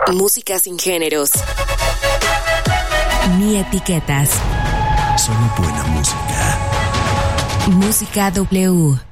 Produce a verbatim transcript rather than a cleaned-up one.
Música sin géneros ni etiquetas. Solo buena música. Música W.